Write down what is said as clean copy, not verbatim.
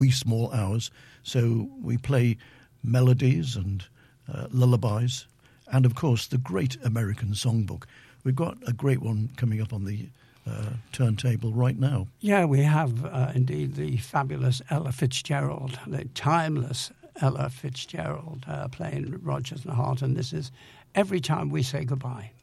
wee small hours. So we play melodies and lullabies, and of course the great American songbook. We've got a great one coming up on the turntable right now. Yeah, we have indeed the fabulous Ella Fitzgerald, the timeless Ella Fitzgerald playing Rodgers and Hart, and this is Every Time We Say Goodbye.